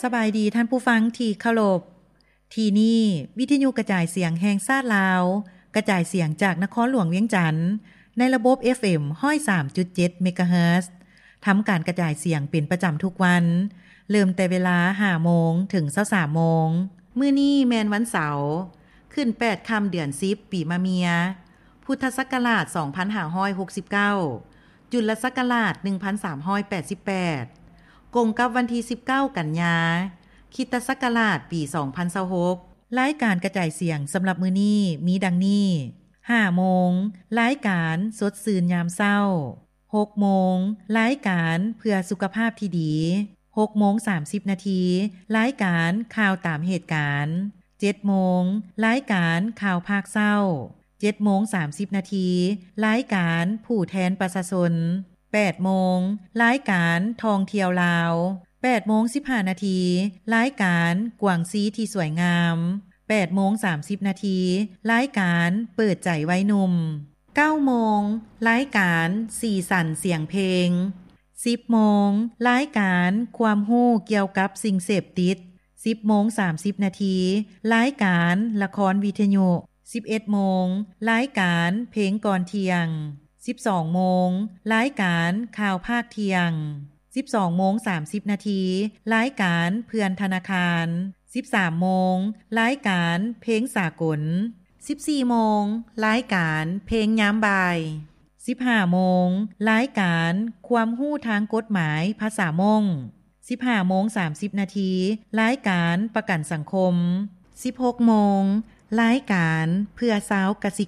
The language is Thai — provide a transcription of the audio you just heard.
สบายดีท่านผู้ฟังที่เคารพที่นี่วิทยุกระจายเสียงแห่งชาติลาวกระจายเสียงจากนครหลวงเวียงจันทน์ในระบบ FM 103.7 เมกะเฮิรตซ์ทำการกระจายเสียงเป็นประจำทุกวันเริ่มแต่เวลา 5 โมงถึง 23 โมงมื้อนี้แม่นวันเสาร์ขึ้น8ค่ำเดือน10ปีมะเมียพุทธศักราช2569จุลศักราช1388กงกับวันที่19กันยาคริสตศักราชปี2026รายการกระจายเสียงสำหรับมื้อนี้มีดังนี้ 5 โมงรายการสดชื่นยามเช้า 6 โมงรายการเพื่อสุขภาพที่ดี6 โมง 30 นาทีรายการข่าวตามเหตุการณ์7 โมงรายการข่าวภาคเช้า7 โมง 30 นาทีรายการผู้แทนประชาชน8 โมงรายการท่องเที่ยวลาว8 โมง 15 นาทีรายการกวางซีที่สวยงาม8 โมง 30 นาทีรายการเปิดใจไว้หนุ่ม9 โมงรายการสีสันเสียงเพลง10 โมงรายการความรู้เกี่ยวกับสิ่งเสพติด10 โมง 30 นาทีรายการละครวิทยุ11 โมงรายการเพลงก่อนเที่ยง12 โมงรายการข่าวภาคเที่ยง12 โมง 30 นาทีรายการเพื่อนธนาคาร13 โมงรายการเพลงสากล14 โมงรายการเพลงยามบ่าย15 โมงรายการความรู้ทางกฎหมายภาษามง15 โมง 30 นาทีรายการประกันสังคม16 โมงรายการเพื่อสาวกสิ